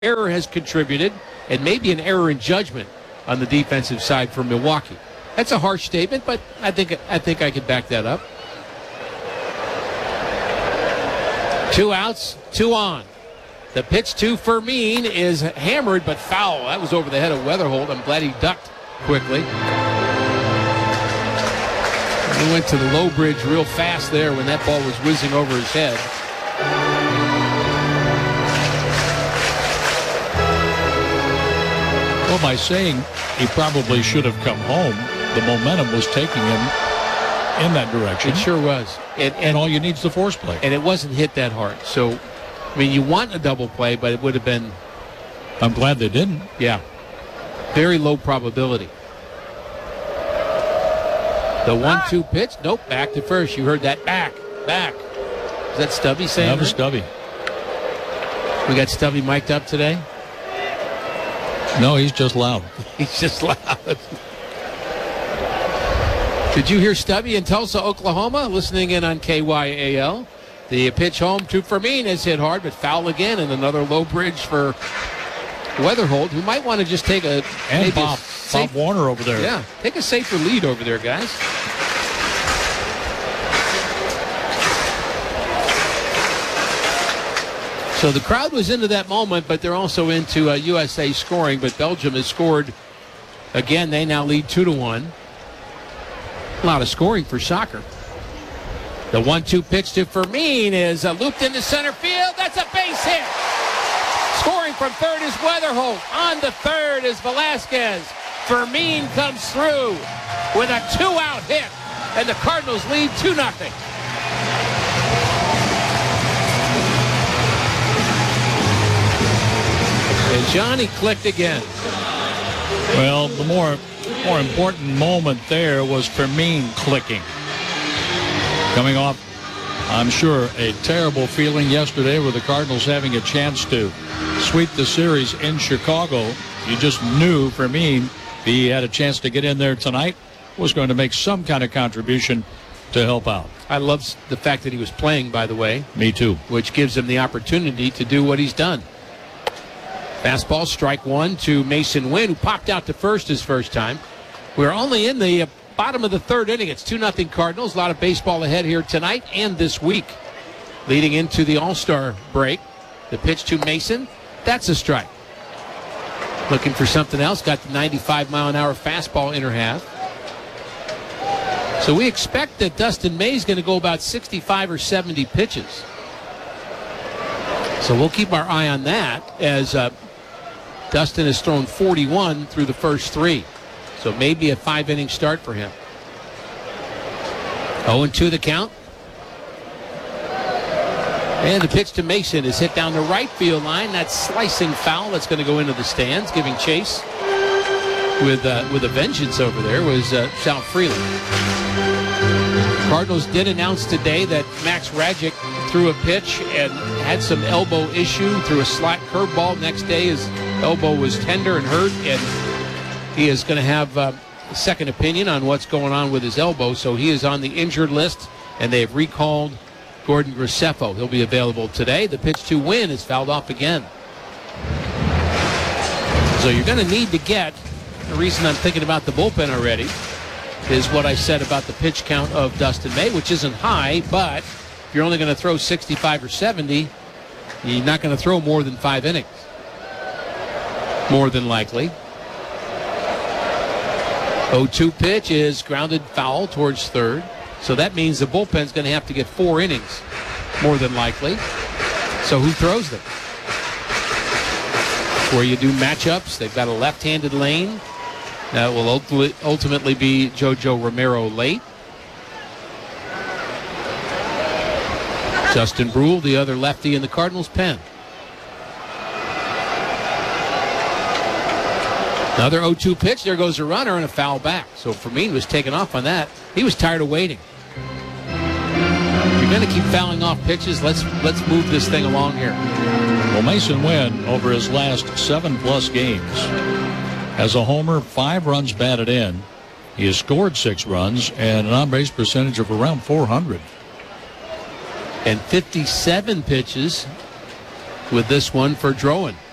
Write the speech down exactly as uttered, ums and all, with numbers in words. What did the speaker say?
error has contributed, and maybe an error in judgment on the defensive side for Milwaukee. That's a harsh statement, but I think I think I could back that up. Two outs, two on. The pitch to Fermin is hammered, but foul. That was over the head of Weatherholt. I'm glad he ducked quickly. He went to the low bridge real fast there when that ball was whizzing over his head. Well, by saying he probably should have come home, the momentum was taking him in that direction. It sure was. And, and, and all you need is the force play. And it wasn't hit that hard. So, I mean, you want a double play, but it would have been... I'm glad they didn't. Yeah. Very low probability. The one two pitch. Nope, back to first. You heard that. Back. Back. Is that Stubby saying that? was that? Stubby. We got Stubby mic'd up today? No, he's just loud. He's just loud. Did you hear Stubby in Tulsa, Oklahoma? Listening in on K Y A L. The pitch home to Fermin is hit hard, but foul again, and another low bridge for Weatherholt, who might want to just take a... And Bob, Bob Warner over there. Yeah, take a safer lead over there, guys. So the crowd was into that moment, but they're also into uh, U S A scoring, but Belgium has scored again. They now lead two to one. A lot of scoring for soccer. The one two pitch to Fermin is uh, looped into center field. That's a base hit. Scoring from third is Weatherholt. On the third is Velasquez. Fermin comes through with a two-out hit, and the Cardinals lead two nothing. And Johnny clicked again. Well, the more, more important moment there was Fermin clicking. Coming off, I'm sure, a terrible feeling yesterday with the Cardinals having a chance to sweep the series in Chicago. You just knew Fermin, if he had a chance to get in there tonight, was going to make some kind of contribution to help out. I love the fact that he was playing, by the way. Me too. Which gives him the opportunity to do what he's done. Fastball, strike one to Mason Wynn, who popped out to first his first time. We're only in the bottom of the third inning. It's two nothing Cardinals. A lot of baseball ahead here tonight and this week. Leading into the All-Star break. The pitch to Mason. That's a strike. Looking for something else. Got the ninety-five mile an hour fastball inner half. So we expect that Dustin May is going to go about sixty-five or seventy pitches. So we'll keep our eye on that as uh, Dustin has thrown forty-one through the first three. So maybe a five-inning start for him. oh and two the count. And the pitch to Mason is hit down the right field line. That slicing foul that's going to go into the stands, giving chase with uh, with a vengeance over there was uh, Sal Freeland. Cardinals did announce today that Max Radjic threw a pitch and had some elbow issue, threw a slot curveball. Next day his elbow was tender and hurt, and he is going to have uh, a second opinion on what's going on with his elbow. So he is on the injured list, and they have recalled Gordon Graceffo. He'll be available today. The pitch to Wynn is fouled off again. So you're going to need to get, the reason I'm thinking about the bullpen already is what I said about the pitch count of Dustin May, which isn't high, but if you're only going to throw sixty-five or seventy, you're not going to throw more than five innings. More than likely. oh two pitch is grounded foul towards third. So that means the bullpen's going to have to get four innings, more than likely. So who throws them? Where you do matchups. They've got a left-handed lane. That will ultimately be JoJo Romero late. Justin Brule, the other lefty in the Cardinals' pen. Another oh two pitch. There goes a runner and a foul back. So Fermin was taken off on that. He was tired of waiting. If you're going to keep fouling off pitches, let's let's move this thing along here. Well, Mason Wynn, over his last seven-plus games, has a homer, five runs batted in. He has scored six runs and an on-base percentage of around four hundred. And fifty-seven pitches with this one for Drowan.